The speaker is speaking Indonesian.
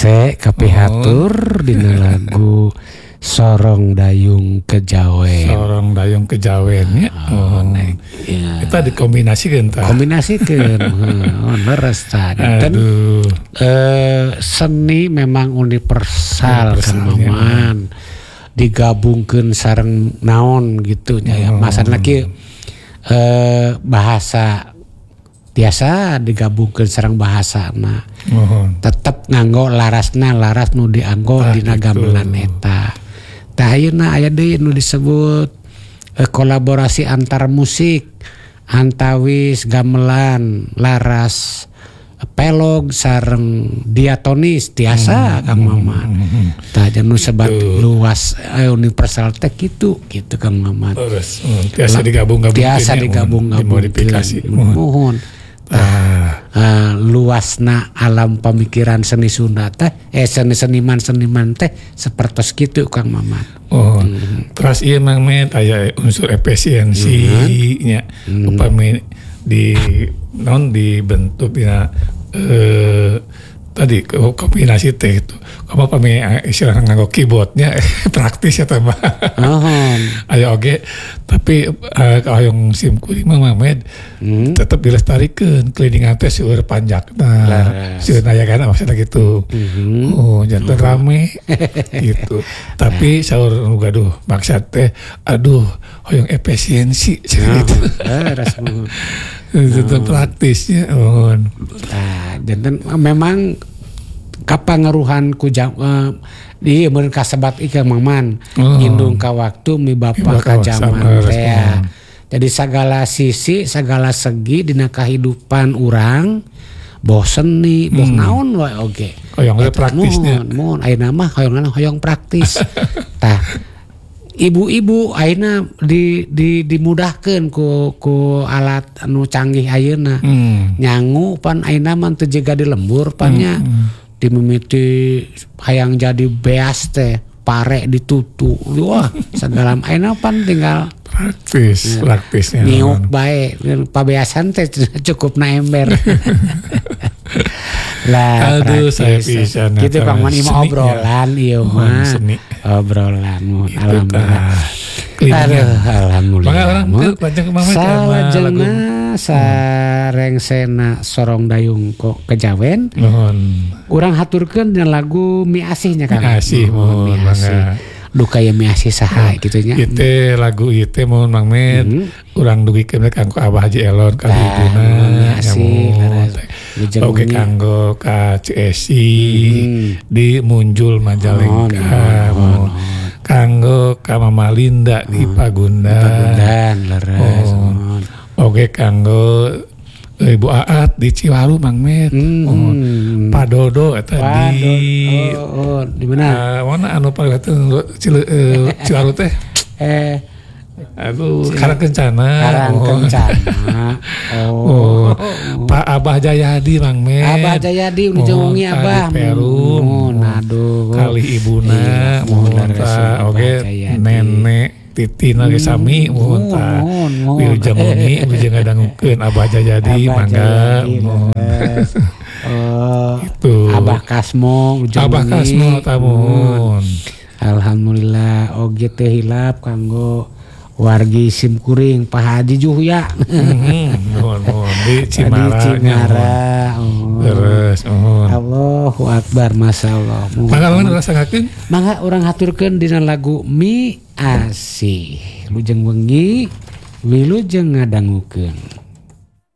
hese kapihatur dina lagu Sorong Dayung Kejawen. Sorong Dayung Kejawen ya. Ya. Kita dikombinasikeun tah. Kombinasikeun. Leres tah. Dan seni memang universal kan Maman. Digabungkeun sareng naon gitu nya. Masalah lagi bahasa biasa digabungkeun sareng bahasa tetep nganggo laras nu dianggo dina gamelan eta. Tah ayeuna aya deui nu disebut kolaborasi antar musik antawis gamelan laras pelog sareng diatonis tiasa Kang Maman. Tah nu sebat luas universal teh gitu Kang Maman. Terus tiasa digabung dimodifikasi. Mohon. Luasna alam pemikiran seni Sunda teh seniman teh sapertos kitu Kang Maman. Terus ieu mah aya unsur efisiensi nya upami dibentuk dina tadi kombinasi teh itu apa pami istilah nganggo keyboardnya praktis ya tambah ayo oge tapi hayong sim kuring mah Mamed tetap dilestarikeun kelilingan teh seueur panjakna seueur aya kana maksudna gitu janten rame gitu tapi saur nu gaduh maksud teh aduh hayong efisiensi gitu itu praktisnya janten memang kapangaruhan ku di meureun kasebat ieu Maman ngindung ka waktu mi bapa ka zaman teh. Jadi segala sisi segala segi dina kahidupan urang boh seni boh naon wae oge hoyong praktisnya mun ayeuna mah hoyong praktis. Tah ibu-ibu ayeuna dimudahkeun ku alat anu canggih ayeuna. Nyangu pan ayeuna mah teu jiga di lembur pannya. Dimimiti hayang jadi beas teh pare ditutu. Wah, segala ayeuna pan tinggal praktisnya. Niuk bae pabeasan teh cukupna ember. Lah aduh saya bisa gitu Kang Man imah obrolan ieu mah obrolan alhamdulillah salajengna sarengsena Sorong Dayung Kejawen urang haturkeun dina lagu Mi Asihnya Kang Mi Asih duka ya Mi Asih saha kitu nya ieu lagu ieu teh mun Mang Med urang dugikeun kanggo Abah Haji Elon ka ibuna oke kanggo ka Ciesi di Munjul Majalengka kanggo ka Mama Linda di Pagundan leres oke kanggo Ibu Aat di Ciwaru Mang Med Pak Dodo eta di mana mana anu paling Ciwaru teh aduh Karang Kencana Pak Abah Jayadi Mang Med Abah Jayadi nu jengungi Abah Perum kali ibuna oke nenek Titina ge sami mohon ta wilujeng wengi wilujeng ngadangukeun Abah Jayadi mangga itu Abah Kasmo tamun alhamdulillah oge teh hilap kanggo wargi Simkuring Pak Haji Juhya mohon di Cimara terus Allahu Akbar masyaallah mangga rasangakeun mangga urang haturkeun dina lagu Mi Asih lujeng wengi wilujeng ngadangukeun